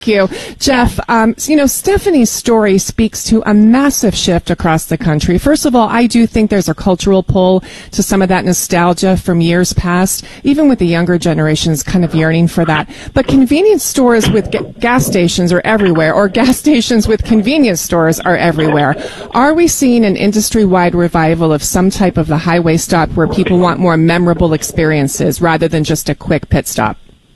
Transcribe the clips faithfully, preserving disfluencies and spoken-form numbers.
you. Jeff, um, you know, Stephanie's story speaks to a massive shift across the country. First of all, I do think there's a cultural pull to some of that nostalgia from years past, even with the younger generations kind of yearning for that. But convenience stores with g- gas stations are everywhere, or gas stations with convenience stores are everywhere. Are we seeing an industry-wide revival of some type of the highway stop where people want more memorable experiences rather than just a quick pit stop?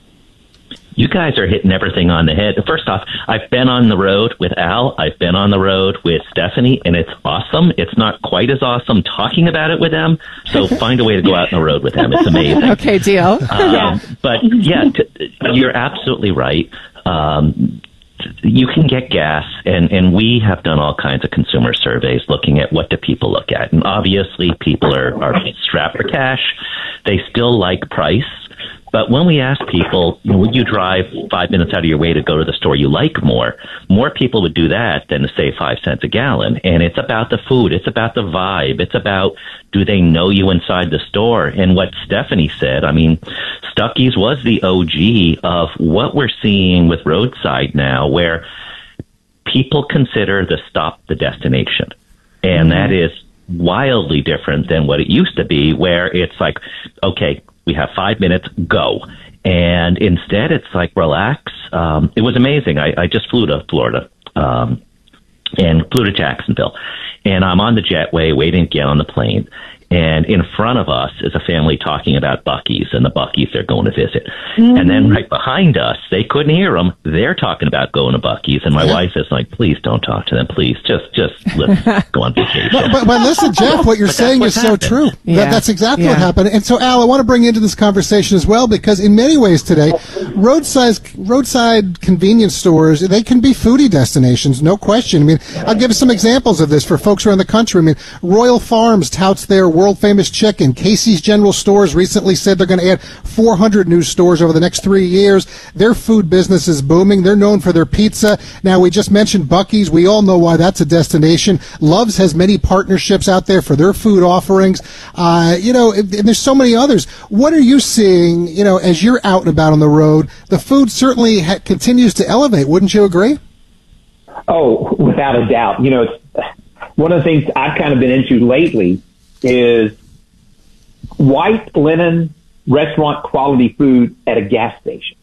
You guys are hitting everything on the head. First off, I've been on the road with Al. I've been on the road with Stephanie, and it's awesome. It's not quite as awesome talking about it with them, so find a way to go out on the road with them. It's amazing. Okay, deal. Um, yeah. But, yeah, t- you're absolutely right. Um, you can get gas, and, and we have done all kinds of consumer surveys looking at what do people look at. And obviously, people are, are strapped for cash. They still like price. But when we ask people, you know, would you drive five minutes out of your way to go to the store you like more? More people would do that than to save five cents a gallon. And it's about the food. It's about the vibe. It's about, do they know you inside the store? And what Stephanie said, I mean, Stuckey's was the O G of what we're seeing with roadside now, where people consider the stop the destination. And that is wildly different than what it used to be, where it's like, okay, we have five minutes, go. And instead, it's like, relax. Um, it was amazing. I, I just flew to Florida um, and flew to Jacksonville. And I'm on the jetway waiting to get on the plane. And in front of us is a family talking about Buc-ee's and the Buc-ee's they're going to visit. Mm-hmm. And then right behind us, they couldn't hear them. They're talking about going to Buc-ee's. And my yeah. wife is like, please don't talk to them. Please, just just let's go on vacation. But, but, but listen, Jeff, what you're saying is happened. so true. Yeah. That, that's exactly yeah. what happened. And so, Al, I want to bring you into this conversation as well, because in many ways today, roadside, roadside convenience stores, they can be foodie destinations, no question. I mean, I'll give you some examples of this for folks around the country. I mean, Royal Farms touts their world-famous chicken. Casey's General Stores recently said they're going to add four hundred new stores over the next three years. Their food business is booming. They're known for their pizza. Now, we just mentioned Buc-ee's. We all know why that's a destination. Love's has many partnerships out there for their food offerings. Uh, you know, and there's so many others. What are you seeing, you know, as you're out and about on the road? The food certainly ha- continues to elevate. Wouldn't you agree? Oh, without a doubt. You know, it's one of the things I've kind of been into lately is white linen restaurant quality food at a gas station.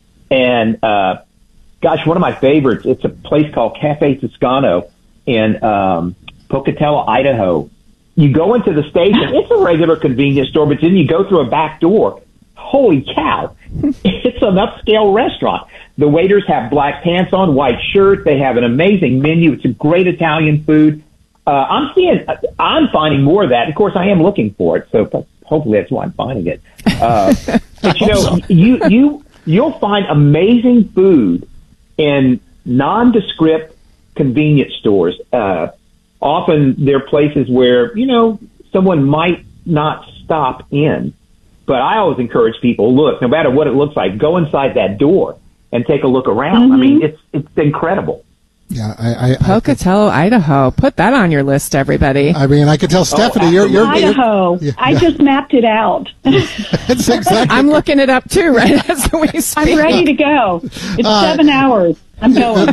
And, uh, gosh, one of my favorites, it's a place called Cafe Toscano in, um, Pocatello, Idaho. You go into the station, it's a regular convenience store, but then you go through a back door. Holy cow. It's an upscale restaurant. The waiters have black pants on, white shirts. They have an amazing menu. It's a great Italian food. Uh, I'm seeing, I'm finding more of that. Of course, I am looking for it, so hopefully that's why I'm finding it. Uh, but you know, so. you, you, you'll find amazing food in nondescript convenience stores. Uh, often they're places where, you know, someone might not stop in, but I always encourage people, look, no matter what it looks like, go inside that door and take a look around. Mm-hmm. I mean, it's, it's incredible. Yeah, I, I, Pocatello, I, Idaho. Put that on your list, everybody. I mean, I could tell Stephanie, oh, you're, you're Idaho. You're, I just mapped it out. It's exactly. I'm looking it up too, right as we speak. I'm ready to go. It's uh, seven hours. I'm going.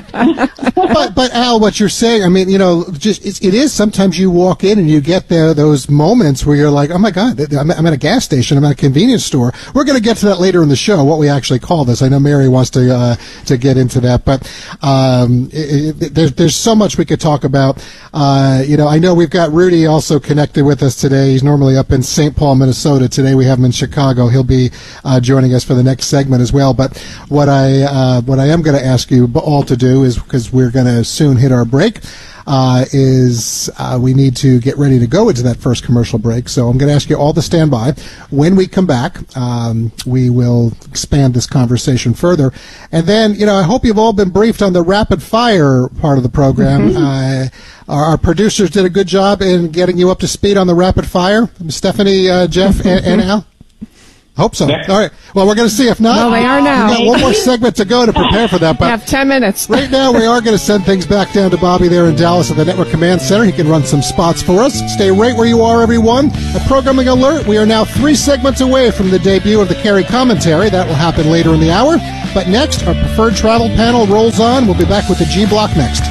but, but Al, what you're saying, I mean, you know, just it's, it is sometimes you walk in and you get there those moments where you're like, oh my God, I'm, I'm at a gas station, I'm at a convenience store. We're going to get to that later in the show, what we actually call this. I know Mary wants to uh, to get into that, but um, it, it, there's there's so much we could talk about. Uh, you know, I know we've got Rudy also connected with us today. He's normally up in Saint Paul, Minnesota. Today we have him in Chicago. He'll be uh, joining us for the next segment as well. But what I uh, what I am going to ask you all to do is, because we're going to soon hit our break, uh, is uh, we need to get ready to go into that first commercial break. So I'm going to ask you all to stand by. When we come back, um, we will expand this conversation further. And then, you know, I hope you've all been briefed on the rapid fire part of the program. Mm-hmm. uh, our, our producers did a good job in getting you up to speed on the rapid fire. Stephanie, uh, Jeff, and, and Al? Hope so. Yeah. All right. Well, we're going to see. If not, well, they are now. We've got one more segment to go to prepare for that. But we have ten minutes. Right now, we are going to send things back down to Bobby there in Dallas at the Network Command Center. He can run some spots for us. Stay right where you are, everyone. A programming alert. We are now three segments away from the debut of the Carey Commentary. That will happen later in the hour. But next, our preferred travel panel rolls on. We'll be back with the G Block next.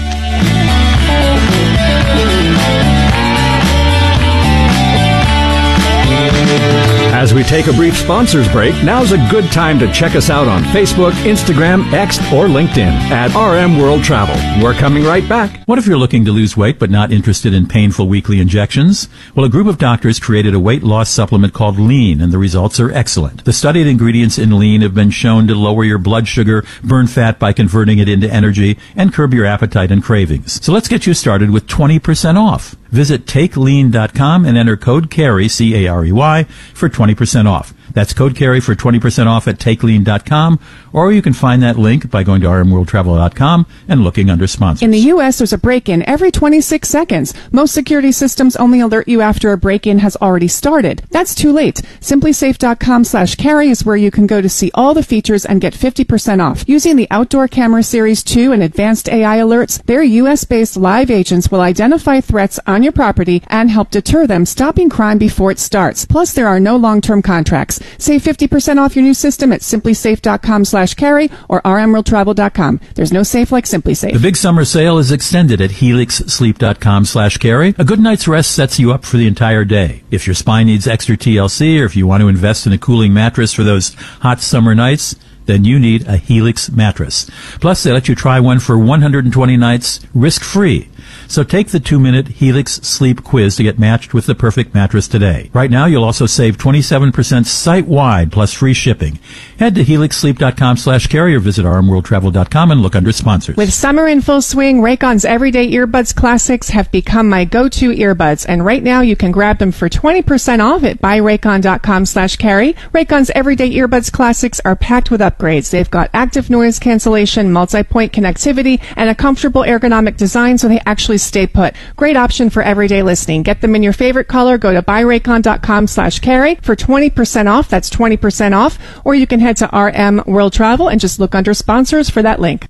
As we take a brief sponsors break, now's a good time to check us out on Facebook, Instagram, X, or LinkedIn at R M World Travel. We're coming right back. What if you're looking to lose weight but not interested in painful weekly injections? Well, a group of doctors created a weight loss supplement called Lean, and the results are excellent. The studied ingredients in Lean have been shown to lower your blood sugar, burn fat by converting it into energy, and curb your appetite and cravings. So let's get you started with twenty percent off. Visit take lean dot com and enter code CAREY, C A R E Y, for twenty percent off. That's code CAREY for twenty percent off at take lean dot com, or you can find that link by going to r m world travel dot com and looking under sponsors. In the U S, there's a break-in every twenty-six seconds. Most security systems only alert you after a break-in has already started. That's too late. simply safe dot com slash carry is where you can go to see all the features and get fifty percent off. Using the Outdoor Camera Series two and advanced A I alerts, their U S-based live agents will identify threats on your property and help deter them, stopping crime before it starts. Plus, there are no long-term contracts. Save fifty percent off your new system at simply safe dot com slash carry or r m world travel dot com. There's no safe like Simply Safe. The big summer sale is extended at helix sleep dot com slash carry. A good night's rest sets you up for the entire day. If your spine needs extra T L C or if you want to invest in a cooling mattress for those hot summer nights, then you need a Helix mattress. Plus, they let you try one for one hundred twenty nights risk-free. So take the two-minute Helix Sleep Quiz to get matched with the perfect mattress today. Right now, you'll also save twenty-seven percent site-wide plus free shipping. Head to helix sleep dot com slash carry or visit r m world travel dot com and look under sponsors. With summer in full swing, Raycon's Everyday Earbuds Classics have become my go-to earbuds, and right now you can grab them for twenty percent off at buy raycon dot com slash carry. Raycon's Everyday Earbuds Classics are packed with upgrades. They've got active noise cancellation, multi-point connectivity, and a comfortable ergonomic design so they actually stay put. Great option for everyday listening. Get them in your favorite color. Go to buy raycon dot com slash carry for twenty percent off. That's twenty percent off. Or you can head to R M World Travel and just look under sponsors for that link.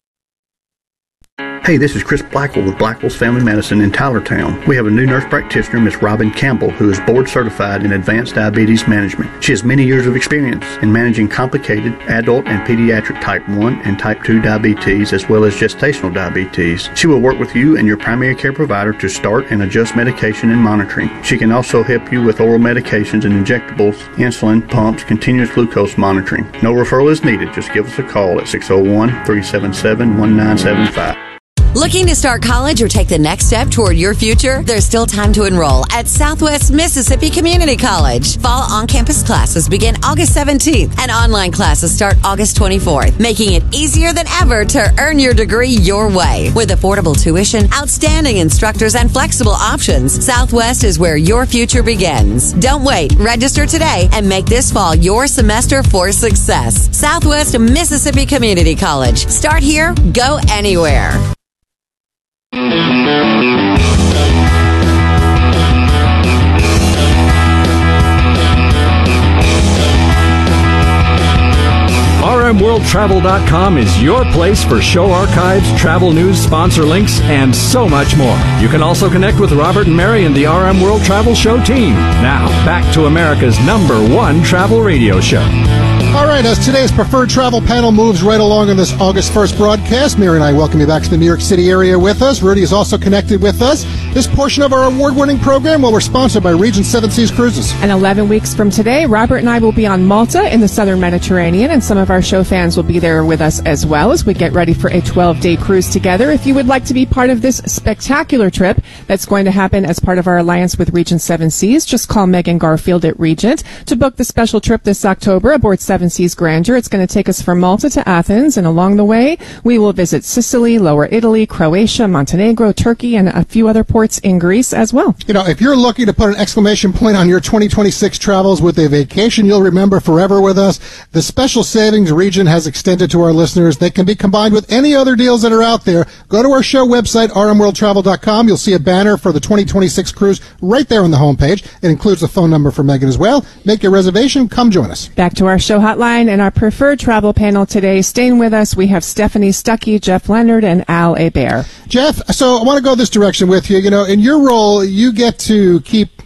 Hey, this is Chris Blackwell with Blackwell's Family Medicine in Tylertown. We have a new nurse practitioner, Miss Robin Campbell, who is board certified in advanced diabetes management. She has many years of experience in managing complicated adult and pediatric type one and type two diabetes, as well as gestational diabetes. She will work with you and your primary care provider to start and adjust medication and monitoring. She can also help you with oral medications and injectables, insulin, pumps, continuous glucose monitoring. No referral is needed. Just give us a call at six oh one, three seven seven, one nine seven five. Looking to start college or take the next step toward your future? There's still time to enroll at Southwest Mississippi Community College. Fall on-campus classes begin August seventeenth and online classes start August twenty-fourth, making it easier than ever to earn your degree your way. With affordable tuition, outstanding instructors, and flexible options, Southwest is where your future begins. Don't wait. Register today and make this fall your semester for success. Southwest Mississippi Community College. Start here, go anywhere. r m world travel dot com is your place for show archives, travel news, sponsor links, and so much more. You can also connect with Robert and Mary and the R M World Travel Show team. Now, back to America's number one travel radio show. All right, as today's preferred travel panel moves right along on this August first broadcast, Mary and I welcome you back to the New York City area with us. Rudy is also connected with us. This portion of our award-winning program, well, we're sponsored by Regent Seven Seas Cruises. And eleven weeks from today, Robert and I will be on Malta in the southern Mediterranean, and some of our show fans will be there with us as well as we get ready for a twelve-day cruise together. If you would like to be part of this spectacular trip that's going to happen as part of our alliance with Regent Seven Seas, just call Megan Garfield at Regent to book the special trip this October aboard Seven Seas Grandeur. It's going to take us from Malta to Athens, and along the way, we will visit Sicily, Lower Italy, Croatia, Montenegro, Turkey, and a few other ports in Greece as well. You know, if you're looking to put an exclamation point on your twenty twenty-six travels with a vacation you'll remember forever with us, the special savings Regent has extended to our listeners, they can be combined with any other deals that are out there. Go to our show website, r m world travel dot com. You'll see a banner for the twenty twenty-six cruise right there on the homepage. It includes a phone number for Megan as well. Make your reservation. Come join us. Back to our show hotline and our preferred travel panel today. Staying with us, we have Stephanie Stuckey, Jeff Leonard, and Al Hebert. Jeff, so I want to go this direction with you. You know, in your role, you get to keep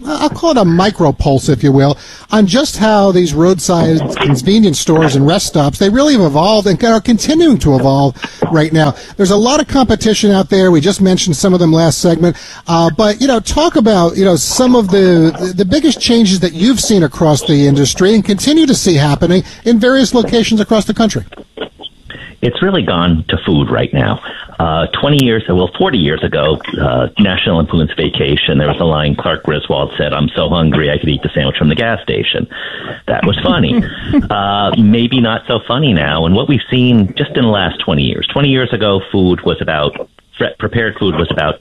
I'll call it a micro pulse, if you will, on just how these roadside convenience stores and rest stops, they really have evolved and are continuing to evolve right now. There's a lot of competition out there. We just mentioned some of them last segment. Uh, but, you know, talk about, you know, some of the, the biggest changes that you've seen across the industry and continue to see happening in various locations across the country. It's really gone to food right now. Uh, twenty years, well, forty years ago, uh, National Lampoon's Vacation, there was a line Clark Griswold said, "I'm so hungry I could eat the sandwich from the gas station." That was funny. uh, maybe not so funny now. And what we've seen just in the last twenty years, twenty years ago, food was about, prepared food was about